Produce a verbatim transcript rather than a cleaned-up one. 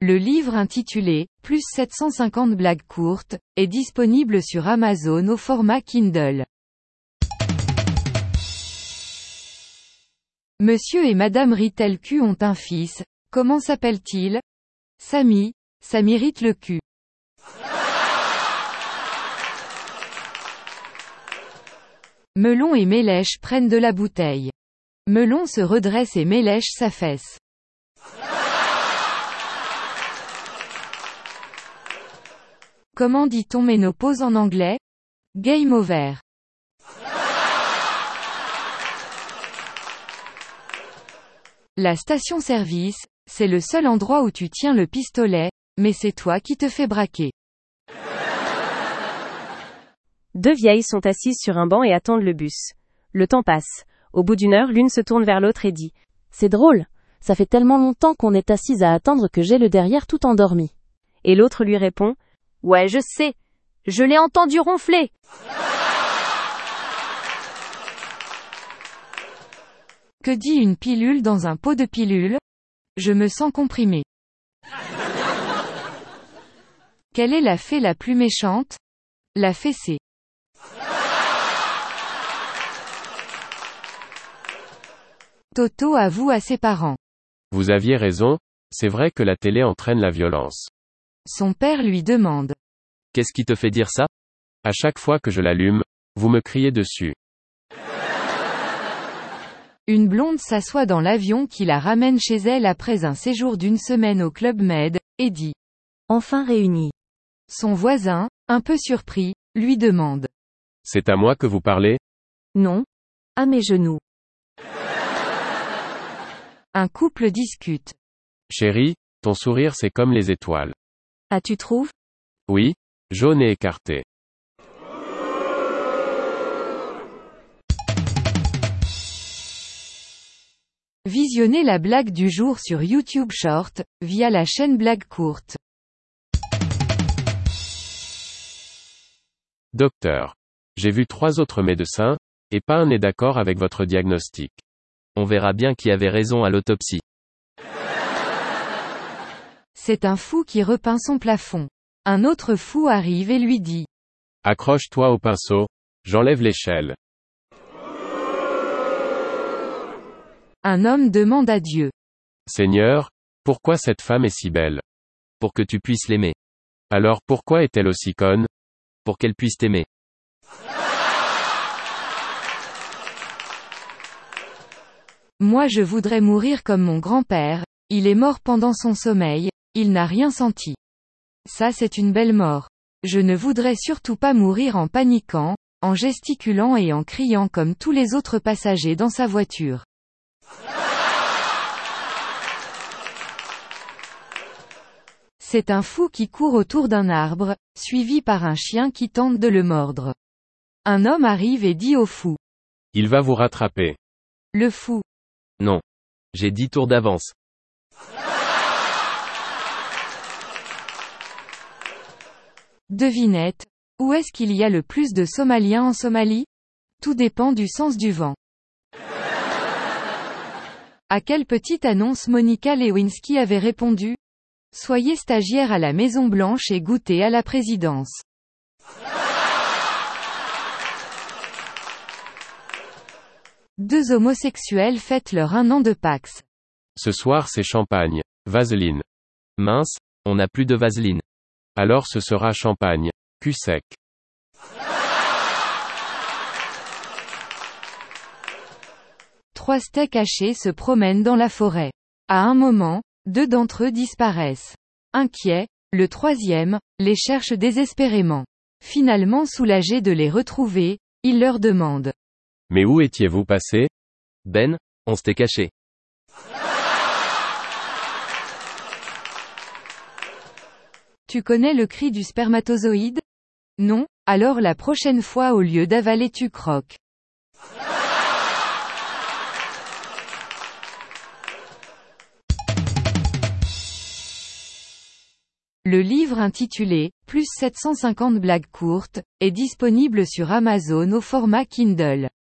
Le livre intitulé « Plus sept cent cinquante blagues courtes » est disponible sur Amazon au format Kindle. Monsieur et Madame Ritel Q ont un fils, comment s'appelle-t-il? Samy, ça m'irrite le cul. Melon et Mélèche prennent de la bouteille. Melon se redresse et Mélèche s'affaisse. Comment dit-on ménopause en anglais? Game over. La station-service, c'est le seul endroit où tu tiens le pistolet, mais c'est toi qui te fais braquer. Deux vieilles sont assises sur un banc et attendent le bus. Le temps passe. Au bout d'une heure, l'une se tourne vers l'autre et dit « C'est drôle, ça fait tellement longtemps qu'on est assise à attendre que j'ai le derrière tout endormi. » Et l'autre lui répond « Ouais, je sais, je l'ai entendu ronfler. » Que dit une pilule dans un pot de pilule? Je me sens comprimé. Quelle est la fée la plus méchante? La fessée. Toto avoue à ses parents. Vous aviez raison, c'est vrai que la télé entraîne la violence. Son père lui demande. Qu'est-ce qui te fait dire ça? À chaque fois que je l'allume, vous me criez dessus. Une blonde s'assoit dans l'avion qui la ramène chez elle après un séjour d'une semaine au Club Med, et dit. Enfin réunis. Son voisin, un peu surpris, lui demande. C'est à moi que vous parlez? Non. À mes genoux. Un couple discute. Chérie, ton sourire c'est comme les étoiles. Ah, tu trouves? Oui, jaune et écarté. Visionnez la blague du jour sur YouTube Short, via la chaîne Blague Courte. Docteur. J'ai vu trois autres médecins, et pas un n'est d'accord avec votre diagnostic. On verra bien qui avait raison à l'autopsie. C'est un fou qui repeint son plafond. Un autre fou arrive et lui dit. Accroche-toi au pinceau, j'enlève l'échelle. Un homme demande à Dieu. Seigneur, pourquoi cette femme est si belle? Pour que tu puisses l'aimer. Alors pourquoi est-elle aussi conne? Pour qu'elle puisse t'aimer. Moi je voudrais mourir comme mon grand-père, il est mort pendant son sommeil, il n'a rien senti. Ça c'est une belle mort. Je ne voudrais surtout pas mourir en paniquant, en gesticulant et en criant comme tous les autres passagers dans sa voiture. C'est un fou qui court autour d'un arbre, suivi par un chien qui tente de le mordre. Un homme arrive et dit au fou. Il va vous rattraper. Le fou. Non. J'ai dix tours d'avance. Devinette. Où est-ce qu'il y a le plus de Somaliens en Somalie? Tout dépend du sens du vent. À quelle petite annonce Monica Lewinsky avait répondu? Soyez stagiaire à la Maison Blanche et goûtez à la présidence. Deux homosexuels fêtent leur un an de Pax. Ce soir c'est champagne, vaseline. Mince, on n'a plus de vaseline. Alors ce sera champagne, cul sec. Trois steaks hachés se promènent dans la forêt. À un moment, deux d'entre eux disparaissent. Inquiet, le troisième, les cherche désespérément. Finalement soulagé de les retrouver, il leur demande. Mais où étiez-vous passé? Ben, on s'était caché. Tu connais le cri du spermatozoïde? Non? Alors la prochaine fois au lieu d'avaler tu croques. Le livre intitulé « Plus sept cent cinquante blagues courtes » est disponible sur Amazon au format Kindle.